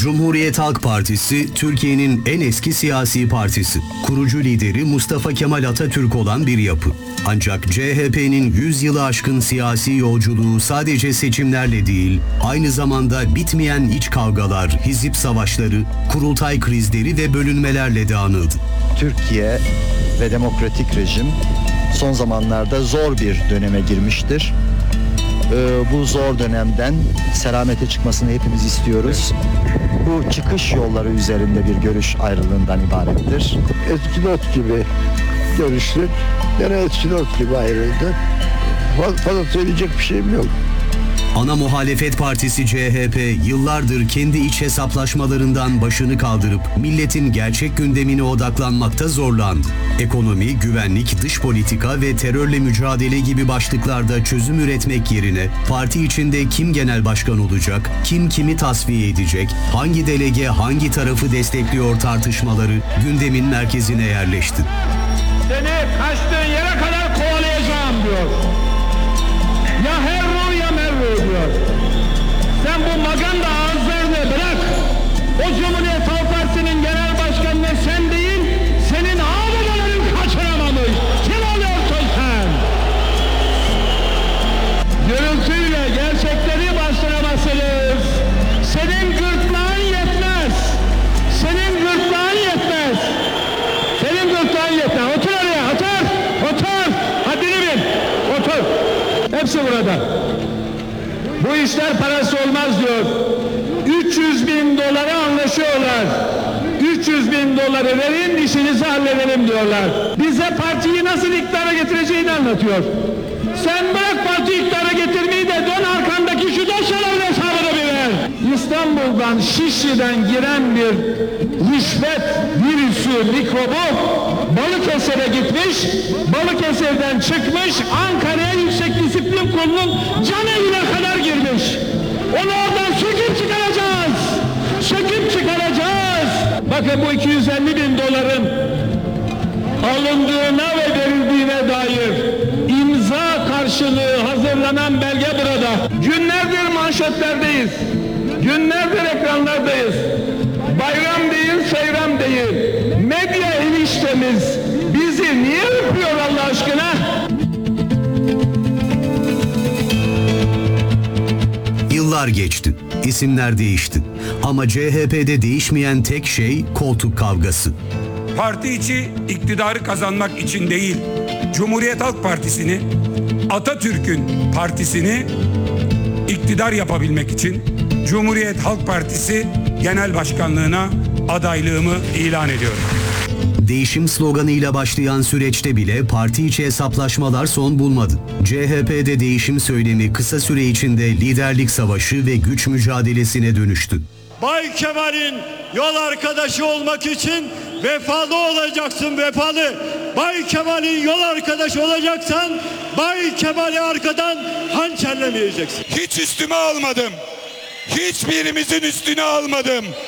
Cumhuriyet Halk Partisi, Türkiye'nin en eski siyasi partisi. Kurucu lideri Mustafa Kemal Atatürk olan bir yapı. Ancak CHP'nin 100 yılı aşkın siyasi yolculuğu sadece seçimlerle değil, aynı zamanda bitmeyen iç kavgalar, hizip savaşları, kurultay krizleri ve bölünmelerle de anıldı. Türkiye ve demokratik rejim son zamanlarda zor bir döneme girmiştir. Bu zor dönemden selamete çıkmasını hepimiz istiyoruz. Bu çıkış yolları üzerinde bir görüş ayrılığından ibarettir. Eski not gibi görüştük. Yine eski not gibi ayrıldı. Fazla söyleyecek bir şeyim yok. Ana muhalefet partisi CHP yıllardır kendi iç hesaplaşmalarından başını kaldırıp milletin gerçek gündemine odaklanmakta zorlandı. Ekonomi, güvenlik, dış politika ve terörle mücadele gibi başlıklarda çözüm üretmek yerine parti içinde kim genel başkan olacak, kim kimi tasfiye edecek, hangi delege hangi tarafı destekliyor tartışmaları gündemin merkezine yerleşti. Seni kaçtığın yere kadar kovalayacağım diyor. Ya herru ya merru diyor. Sen bu maganda ağızlarını bırak. O Cumhuriyet Halk Partisi'nin genel başkanını sen değil, senin ağababaların kaçıramamış. Kim oluyorsun sen? Gürültüyle gerçekleri bastıramazsınız. Senin gırtlağın yetmez. Senin gırtlağın yetmez. Senin gırtlağın yetmez. Otur oraya, otur. Otur. Haddini bil. Otur. Hepsi burada. Bu işler parası olmaz diyor. 300 bin dolara anlaşıyorlar. 300 bin doları verin, işinizi halledelim diyorlar. Bize partiyi nasıl iktidara getireceğini anlatıyor. Sen bırak partiyi iktidara getirmeyi de dön arkandaki şu dosyaların hesabını bir ver. İstanbul'dan, Şişli'den giren bir rüşvet virüsü, mikrobu Balıkesir'e gitmiş, Balıkesir'den çıkmış, Ankara'ya Yüksek Disiplin Kurulu'nun can evine kadar girmiş. Onu oradan söküp çıkaracağız. Söküp çıkaracağız. Bakın bu 250 bin doların alındığına ve verildiğine dair imza karşılığı hazırlanan belge burada. Günlerdir manşetlerdeyiz. Günlerdir ekranlardayız. Bayram değil, seyran değil. Medya eniştemiz bizi niye öpüyor Allah aşkına? Yıllar geçti, isimler değişti. Ama CHP'de değişmeyen tek şey koltuk kavgası. Parti içi iktidarı kazanmak için değil, Cumhuriyet Halk Partisi'ni, Atatürk'ün partisini iktidar yapabilmek için Cumhuriyet Halk Partisi Genel Başkanlığına adaylığımı ilan ediyorum. Değişim sloganıyla başlayan süreçte bile parti içi hesaplaşmalar son bulmadı. CHP'de değişim söylemi kısa süre içinde liderlik savaşı ve güç mücadelesine dönüştü. Bay Kemal'in yol arkadaşı olmak için vefalı olacaksın, vefalı. Bay Kemal'in yol arkadaşı olacaksan Bay Kemal'i arkadan hançerlemeyeceksin. Hiç üstüme almadım. Hiçbirimizin üstüne almadım.